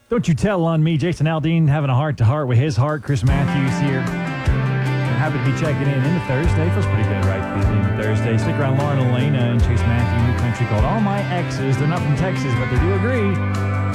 Don't You Tell on Me. Jason Aldean having a heart-to-heart with his heart. Chris Matthews here. Happy to be checking in into Thursday. Feels pretty good, right, to be into Thursday. Stick around. Lauren Elena and Chase Matthew, new country called All My Exes. They're not from Texas, but they do agree.